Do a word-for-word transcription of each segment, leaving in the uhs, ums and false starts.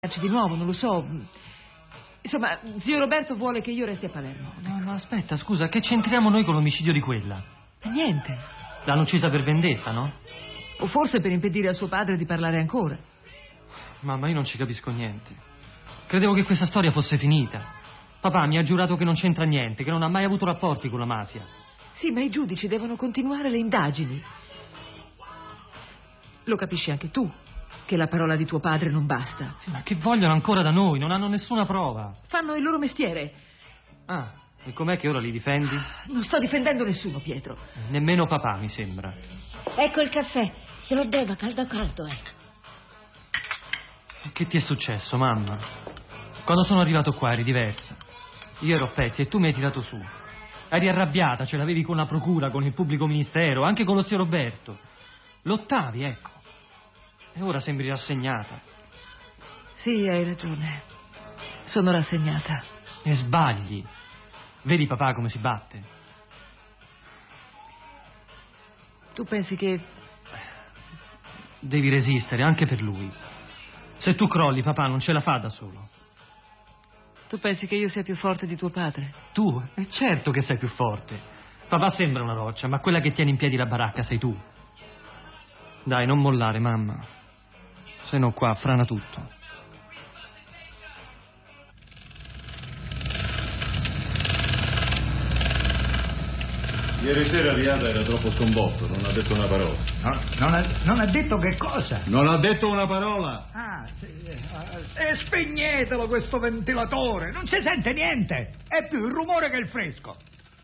di nuovo, non lo so. Insomma, zio Roberto vuole che io resti a Palermo. No, no, aspetta, scusa, che c'entriamo noi con l'omicidio di quella? Niente. L'hanno uccisa per vendetta, no? O forse per impedire a suo padre di parlare ancora. Mamma, io non ci capisco niente. Credevo che questa storia fosse finita. Papà mi ha giurato che non c'entra niente, che non ha mai avuto rapporti con la mafia. Sì, ma i giudici devono continuare le indagini. Lo capisci anche tu, che la parola di tuo padre non basta. Sì, ma che vogliono ancora da noi? Non hanno nessuna prova. Fanno il loro mestiere. Ah, e com'è che ora li difendi? Non sto difendendo nessuno, Pietro. Nemmeno papà, mi sembra. Ecco il caffè, se lo beva caldo caldo, eh. Che ti è successo, mamma? Quando sono arrivato qua eri diversa. Io ero Petti e tu mi hai tirato su. Eri arrabbiata, ce l'avevi con la procura, con il pubblico ministero, anche con lo zio Roberto. Lottavi, ecco. E ora sembri rassegnata. Sì, hai ragione. Sono rassegnata. E sbagli. Vedi papà come si batte? Tu pensi che... Devi resistere, anche per lui. Se tu crolli, papà non ce la fa da solo. Tu pensi che io sia più forte di tuo padre? Tu? È certo che sei più forte. Papà sembra una roccia, ma quella che tiene in piedi la baracca sei tu. Dai, non mollare, mamma. Se no qua frana tutto. Ieri sera Riata era troppo sconvolto, non ha detto una parola. No, non, ha, non ha detto che cosa? Non ha detto una parola. Ah, sì. E spegnetelo questo ventilatore, non si sente niente. È più il rumore che il fresco.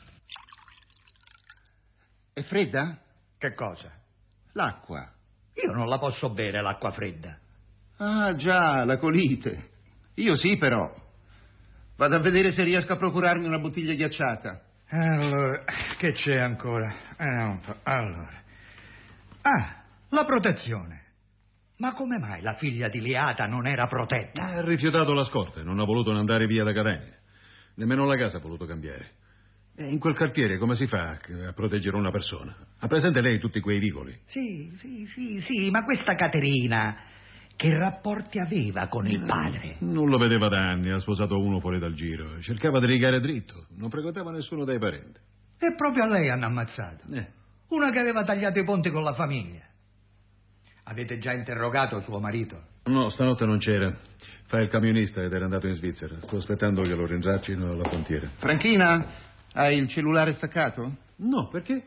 È fredda? Che cosa? L'acqua. Io non la posso bere, l'acqua fredda. Ah, già, la colite. Io sì, però. Vado a vedere se riesco a procurarmi una bottiglia ghiacciata. Allora, che c'è ancora? Eh, un po'. Allora. Ah, la protezione. Ma come mai la figlia di Liata non era protetta? Ha rifiutato la scorta, non ha voluto andare via da Catania. Nemmeno la casa ha voluto cambiare. E in quel quartiere come si fa a proteggere una persona? Ha presente lei tutti quei vicoli? Sì, sì, sì, sì, ma questa Caterina, che rapporti aveva con il padre? Non lo vedeva da anni, ha sposato uno fuori dal giro. Cercava di rigare dritto, non frequentava nessuno dei parenti. E proprio a lei hanno ammazzato. Eh. Una che aveva tagliato i ponti con la famiglia. Avete già interrogato suo marito? No, stanotte non c'era. Fa il camionista ed era andato in Svizzera. Sto aspettando che lo rintracciano alla frontiera. Franchina, hai il cellulare staccato? No, perché?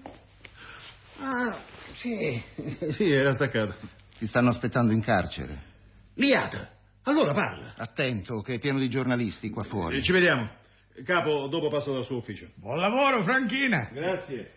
Ah, sì. Sì, era staccato. Ti stanno aspettando in carcere. Liata, allora parla. Attento, che è pieno di giornalisti qua fuori. Eh, ci vediamo. Capo, dopo passo dal suo ufficio. Buon lavoro, Franchina. Grazie.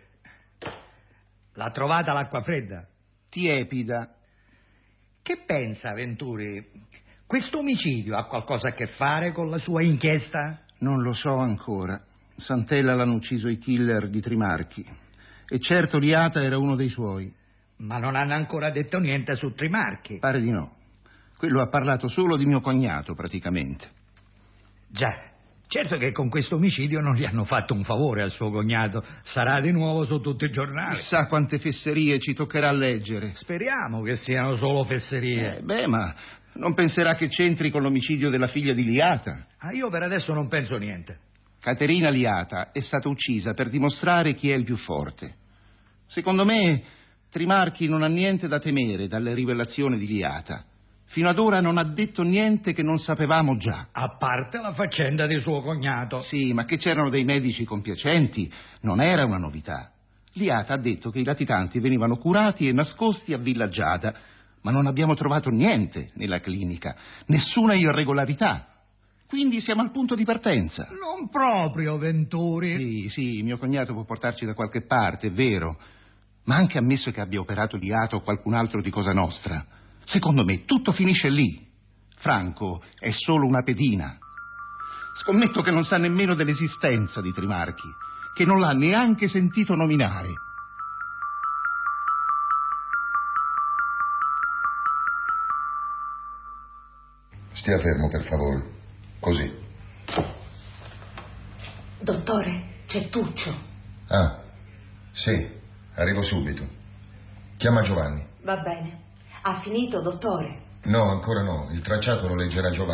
L'ha trovata l'acqua fredda? Tiepida. Che pensa, Venturi? Questo omicidio ha qualcosa a che fare con la sua inchiesta? Non lo so ancora. Santella l'hanno ucciso i killer di Trimarchi. E certo Liata era uno dei suoi. Ma non hanno ancora detto niente su Trimarchi. Pare di no. Quello ha parlato solo di mio cognato, praticamente. Già, certo che con questo omicidio non gli hanno fatto un favore al suo cognato. Sarà di nuovo su tutti i giornali. Chissà quante fesserie ci toccherà leggere. Speriamo che siano solo fesserie. Eh, beh, ma non penserà che c'entri con l'omicidio della figlia di Liata? Ah, io per adesso non penso niente. Caterina Liata è stata uccisa per dimostrare chi è il più forte. Secondo me Trimarchi non ha niente da temere dalle rivelazioni di Liata. Fino ad ora non ha detto niente che non sapevamo già. A parte la faccenda di suo cognato. Sì, ma che c'erano dei medici compiacenti non era una novità. Liata ha detto che i latitanti venivano curati e nascosti a Villa Giada, ma non abbiamo trovato niente nella clinica, nessuna irregolarità. Quindi siamo al punto di partenza. Non proprio, Venturi. Sì, sì, mio cognato può portarci da qualche parte, è vero. Ma anche ammesso che abbia operato Liata o qualcun altro di Cosa Nostra, secondo me tutto finisce lì. Franco è solo una pedina. Scommetto che non sa nemmeno dell'esistenza di Trimarchi, che non l'ha neanche sentito nominare. Stia fermo, per favore. Così. Dottore, c'è Tuccio. Ah, sì, arrivo subito. Chiama Giovanni. Va bene. Ha finito, dottore? No, ancora no. Il tracciato lo leggerà Giovanni.